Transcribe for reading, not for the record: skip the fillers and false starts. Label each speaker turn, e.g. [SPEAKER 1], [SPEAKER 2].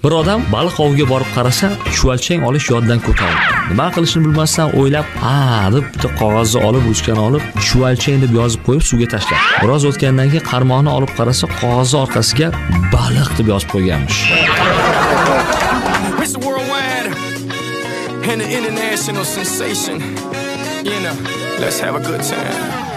[SPEAKER 1] Bir odam baliq oviga borib qarasa, chuvalchang olish yodidan ko'tarildi. Nima qilishni bilmasdan o'ylab, deb bitta qog'ozni olib, ruchkani olib, chuvalchang deb yozib qo'yib suvga tashladi. Biroz o'tgandan keyin qarmoqni olib qarasa, qog'ozni orqasiga baliq deb yozib qo'yganmish.
[SPEAKER 2] It's worldwide and an international sensation. Let's have a good time.